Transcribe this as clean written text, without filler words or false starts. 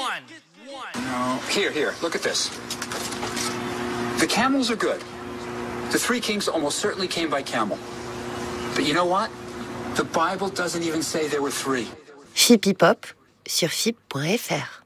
No. Here, look at this. The camels are good. The three kings almost certainly came by camel. But you know what? The Bible doesn't even say there were three. Fip Hip Hop sur fip.fr.